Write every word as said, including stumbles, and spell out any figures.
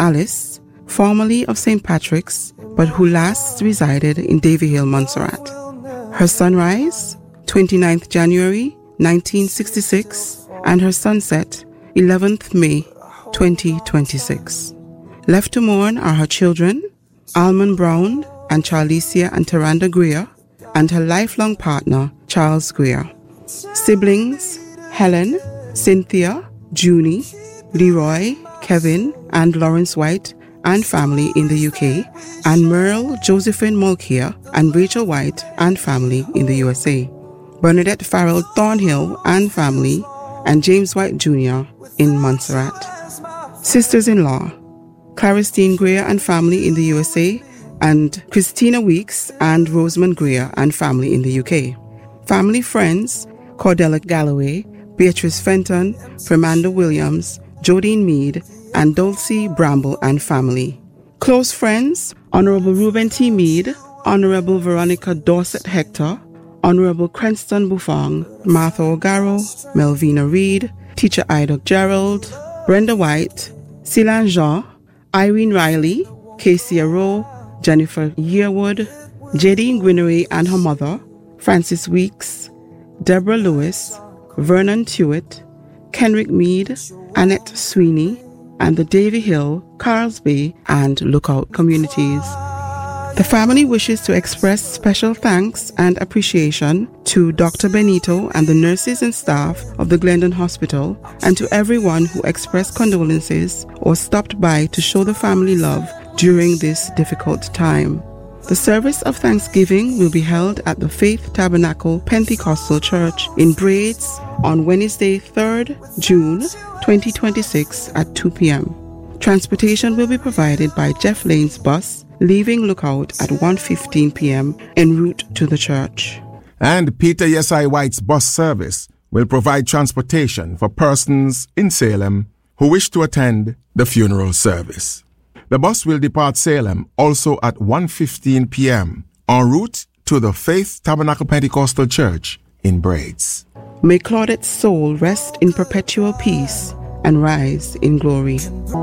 Alice, formerly of Saint Patrick's, but who last resided in Davyhill, Montserrat. Her sunrise, twenty-ninth January nineteen sixty-six, and her sunset, eleventh May twenty twenty-six. Left to mourn are her children, Almond Brown and Charlicia and Taranda Greer, and her lifelong partner, Charles Greer. Siblings, Helen, Cynthia, Junie, Leroy, Kevin, and Lawrence White, and family in the U K, and Merle, Josephine Mulcair, and Rachel White, and family in the U S A. Bernadette Farrell Thornhill and family, and James White Junior in Montserrat. Sisters-in-law, Claristine Greer and family in the U S A, and Christina Weeks and Rosamond Greer and family in the U K. Family friends, Cordella Galloway, Beatrice Fenton, Fernanda Williams, Jodine Meade, and Dulcie Bramble and family. Close friends, Honorable Reuben T. Meade, Honorable Veronica Dorset Hector, Honorable Cranston Buffong, Martha O'Garrow, Melvina Reed, Teacher Ida Gerald, Brenda White, Silan Jean, Irene Riley, Casey Rowe, Jennifer Yearwood, Jadine Gwinery and her mother, Francis Weeks, Deborah Lewis, Vernon Tewitt, Kenrick Meade, Annette Sweeney, and the Davyhill, Carlsbay, and Lookout communities. The family wishes to express special thanks and appreciation to Doctor Benito and the nurses and staff of the Glendon Hospital, and to everyone who expressed condolences or stopped by to show the family love during this difficult time. The service of Thanksgiving will be held at the Faith Tabernacle Pentecostal Church in Braids on Wednesday, third June twenty twenty-six at two p.m. Transportation will be provided by Jeff Lane's bus, leaving Lookout at one fifteen p.m. en route to the church. And Peter Yesai White's bus service will provide transportation for persons in Salem who wish to attend the funeral service. The bus will depart Salem also at one fifteen p.m. en route to the Faith Tabernacle Pentecostal Church in Braids. May Claudette's soul rest in perpetual peace and rise in glory.